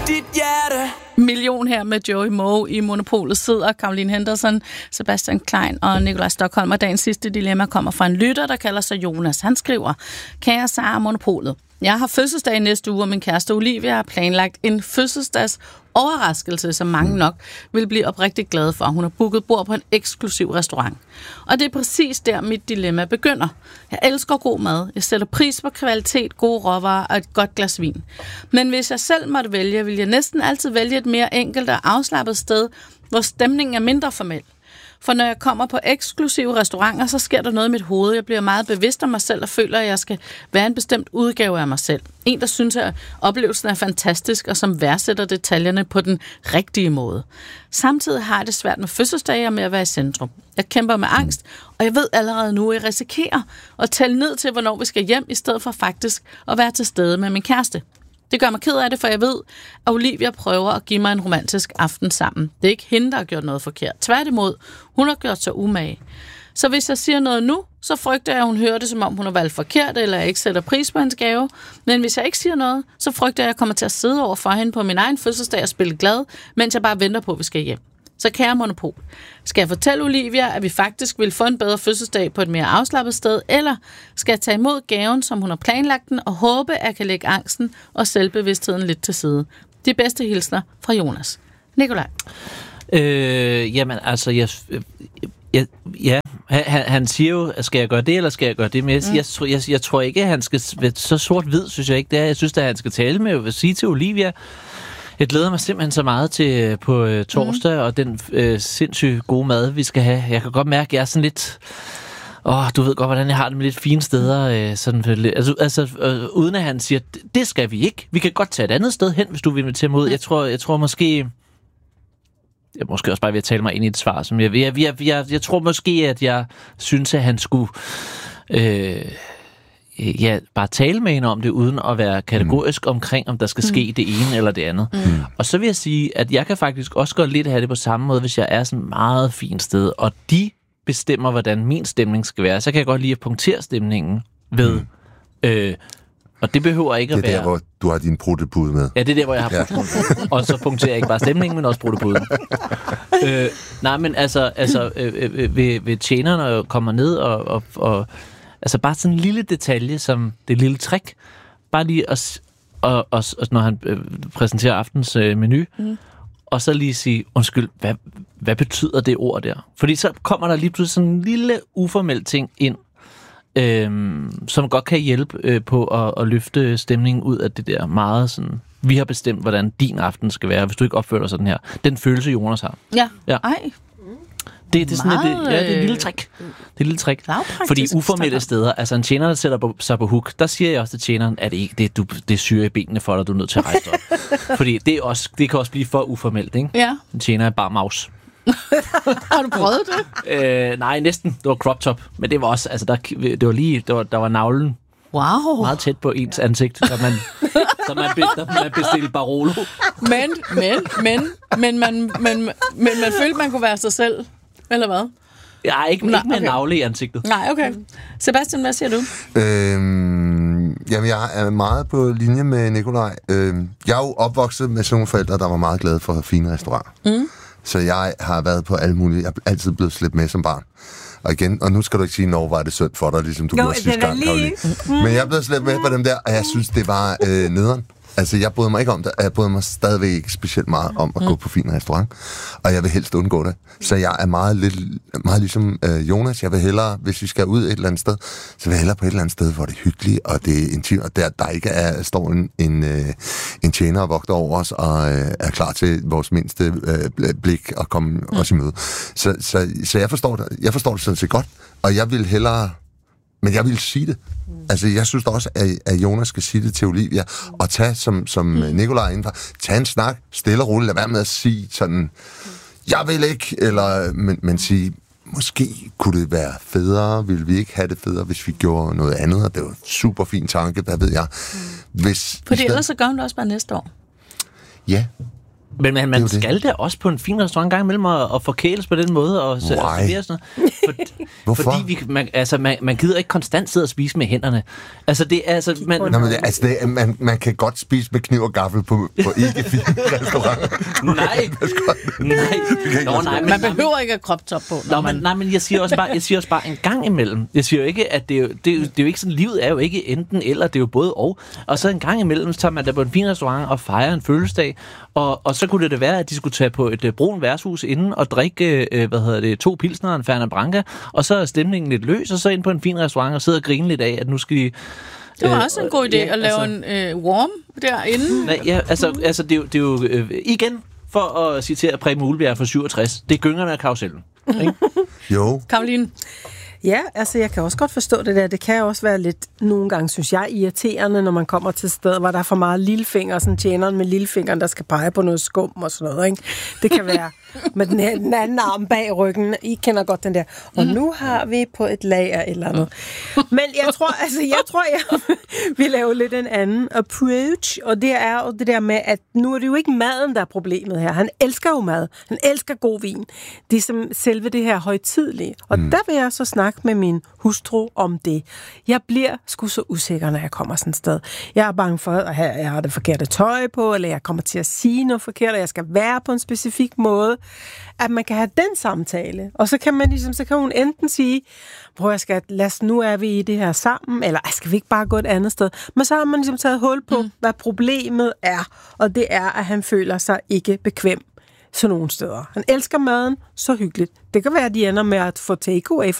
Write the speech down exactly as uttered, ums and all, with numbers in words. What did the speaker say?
dit hjerte. Million her med Joey Moe i Monopolet sidder Caroline Henderson, Sebastian Klein og Nikolaj Stockholm. Og dagens sidste dilemma kommer fra en lytter, der kalder sig Jonas. Han skriver: Kære Sara Monopolet, jeg har fødselsdag næste uge, og min kæreste Olivia har planlagt en fødselsdags overraskelse, som mange nok vil blive oprigtigt glade for. Hun har booket bord på en eksklusiv restaurant. Og det er præcis der, mit dilemma begynder. Jeg elsker god mad. Jeg sætter pris på kvalitet, gode råvarer og et godt glas vin. Men hvis jeg selv måtte vælge, vil jeg næsten altid vælge et mere enkelt og afslappet sted, hvor stemningen er mindre formel. For når jeg kommer på eksklusive restauranter, så sker der noget i mit hoved. Jeg bliver meget bevidst om mig selv og føler, at jeg skal være en bestemt udgave af mig selv. En, der synes, at oplevelsen er fantastisk og som værdsætter detaljerne på den rigtige måde. Samtidig har jeg det svært med fødselsdage og med at være i centrum. Jeg kæmper med angst, og jeg ved allerede nu, at jeg risikerer at tælle ned til, hvornår vi skal hjem, i stedet for faktisk at være til stede med min kæreste. Det gør mig ked af det, for jeg ved, at Olivia prøver at give mig en romantisk aften sammen. Det er ikke hende, der har gjort noget forkert. Tværtimod, hun har gjort sig umage. Så hvis jeg siger noget nu, så frygter jeg, at hun hører det, som om hun har valgt forkert, eller jeg ikke sætter pris på hendes gave. Men hvis jeg ikke siger noget, så frygter jeg, at jeg kommer til at sidde over for hende på min egen fødselsdag og spille glad, mens jeg bare venter på, at vi skal hjem. Så kære Monopol, skal jeg fortælle Olivia, at vi faktisk vil få en bedre fødselsdag på et mere afslappet sted, eller skal jeg tage imod gaven, som hun har planlagt den, og håbe, at jeg kan lægge angsten og selvbevidstheden lidt til side? De bedste hilsner fra Jonas. Nikolaj? Øh, jamen, altså, jeg, jeg, ja, han, han siger jo, skal jeg gøre det, eller skal jeg gøre det? Men jeg, mm. jeg, jeg, jeg, jeg tror ikke, at han skal så sort-hvid, synes jeg ikke det er. Jeg synes, at han skal tale med og sige til Olivia, jeg glæder mig simpelthen så meget til på øh, torsdag, mm. og den øh, sindssygt gode mad, vi skal have. Jeg kan godt mærke, at jeg er sådan lidt... Åh, du ved godt, hvordan jeg har det med lidt fine steder. Øh, sådan, altså, altså øh, uden at han siger, det skal vi ikke. Vi kan godt tage et andet sted hen, hvis du vil invitere mig ud. Jeg tror, jeg tror måske... Jeg måske også bare ved at tale mig ind i et svar, som jeg... Jeg, jeg, jeg, jeg tror måske, at jeg synes, at han skulle... Øh, ja, bare tale med hende om det, uden at være kategorisk mm. omkring, om der skal ske mm. det ene eller det andet. Mm. Og så vil jeg sige, at jeg kan faktisk også godt lidt have det på samme måde, hvis jeg er sådan et meget fint sted, og de bestemmer, hvordan min stemning skal være. Så kan jeg godt lide at punktere stemningen ved... Mm. Øh, og det behøver ikke at være... Det er der, hvor du har din bruttebud med. Ja, det er der, hvor jeg har bruttebud med. Og så punkterer jeg ikke bare stemningen, men også bruttebuden. øh, nej, men altså, altså øh, øh, ved, ved tjenerne kommer ned og... og, og altså bare sådan en lille detalje, som det lille trick. Bare lige at, og, og, og når han øh, præsenterer aftens øh, menu, mm. og så lige sige, undskyld, hvad, hvad betyder det ord der? Fordi så kommer der lige pludselig sådan en lille uformel ting ind, øh, som godt kan hjælpe øh, på at, at løfte stemningen ud af det der meget sådan, vi har bestemt, hvordan din aften skal være, hvis du ikke opfører dig sådan her. Den følelse, Jonas har. Ja, ja. Ej. Det, det, er sådan, meget, det, ja, det er et lille trick. Det er et lille trick. Fordi uformelle steder, altså en tjener, der sætter på, sig på hook, der siger jeg også til tjeneren, at det ikke det, du, det syrer i benene for dig, du er nødt til at rejse op. Fordi det, er også, det kan også blive for uformelt, ikke? Ja. En tjener er bare maus. Har du prøvet det? øh, nej, næsten. Det var crop top. Men det var også, altså der, det var lige, der var, der var navlen. Wow. Meget tæt på ens ansigt, så man, så man, be, man bestilte Barolo. Men, men, men, men, man, men, men man følte, man kunne være sig selv. Eller hvad? Ja, ikke, Nej, ikke med okay. navle i ansigtet. Nej, okay. Sebastian, hvad siger du? Øhm, jamen, jeg er meget på linje med Nikolaj. Øhm, jeg er jo opvokset med sådan nogle forældre, der var meget glade for fine restauranter. Mm. Så jeg har været på alle mulige... Jeg er altid blevet slæbt med som barn. Og igen, og nu skal du ikke sige, når var det synd for dig, ligesom du gjorde sidste gang. Lige. Men jeg er blevet slæbt med på dem der, og jeg synes, det var øh, nederen. Altså, jeg bryder mig ikke om det, jeg bryder mig stadigvæk ikke specielt meget om at mm. gå på fin restaurant, og jeg vil helst undgå det. Så jeg er meget, lidt, meget ligesom øh, Jonas. Jeg vil hellere, hvis vi skal ud et eller andet sted, så vil jeg hellere på et eller andet sted, hvor det er hyggeligt, og det er intimt, og der, der ikke er, står en, en, øh, en tjener og vogter over os, og øh, er klar til vores mindste øh, blik at komme mm. os i møde. Så, så, så jeg, forstår det, jeg forstår det sådan set godt, og jeg vil hellere... Men jeg vil sige det. Mm. Altså, jeg synes også, at, at Jonas skal sige det til Olivia, og tage, som, som mm. Nikolaj indenfor, tage en snak, stille og roligt, lad være med at sige sådan, jeg vil ikke, eller, men, men sige, måske kunne det være federe, ville vi ikke have det federe, hvis vi gjorde noget andet, og det var en super fin tanke, hvad ved jeg. Mm. Hvis, Fordi ellers så gør hun det også bare næste år. Ja. Men man, man det skal det. da også på en fin restaurant en gang imellem og, og forkæles på den måde og, og servere sådan noget. For, Hvorfor? Fordi vi, man, altså, man, man gider ikke konstant sidde og spise med hænderne. Altså, det er altså... Man, Nå, men det, altså, det, er- man, man kan godt spise med kniv og gaffel på, på ikke-fine restauranter. nej, nej. Nå, nej, men, Man behøver ikke at crop top på. Nå, men, nej, men jeg siger også bare, jeg siger også bare en gang imellem. Jeg siger jo ikke, at det er jo, det, er jo, det er jo ikke sådan, livet er jo ikke enten eller, det er jo både og. Og så en gang imellem, så tager man da på en fin restaurant og fejrer en fødselsdag, og, og så kunne det da være, at de skulle tage på et uh, brun værtshus inden og drikke, uh, hvad hedder det, to pilsner og en Fernet Branca, og så er stemningen lidt løs, og så ind på en fin restaurant og sidde og grine lidt af, at nu skal de... Det var også en god idé ja, at lave altså, en øh, warm derinde. Nej, ja, altså, altså det, er jo, det er jo øh, igen, for at citere Preben Uhlbjerg fra syvogtres, det er gyngerne af karusellen. Ikke? Jo. Karoline? Ja, altså jeg kan også godt forstå det der. Det kan også være lidt, nogle gange synes jeg, irriterende, når man kommer til et sted, hvor der er for meget lillefinger, sådan tjeneren med lillefingeren, der skal pege på noget skum og sådan noget, ikke? Det kan være med den, her, den anden arm bag ryggen. I kender godt den der. Og nu har vi på et lager eller andet. Men jeg tror, altså jeg tror, jeg vil lave lidt en anden approach, og det er jo det der med, at nu er det jo ikke maden, der er problemet her. Han elsker jo mad. Han elsker god vin. Det er som selve det her højtidelige. Og mm. der vil jeg så snakke med min hustru om det. Jeg bliver sgu så usikker, når jeg kommer sådan et sted. Jeg er bange for, at jeg har det forkerte tøj på, eller jeg kommer til at sige noget forkert, og jeg skal være på en specifik måde. At man kan have den samtale. Og så kan man ligesom, så kan hun enten sige, hvor jeg skal, lad os, nu er vi i det her sammen, eller skal vi ikke bare gå et andet sted? Men så har man ligesom taget hul på, mm. hvad problemet er. Og det er, at han føler sig ikke bekvem sådan nogle steder. Han elsker maden, så hyggeligt. Det kan være, at de ender med at få takeaway,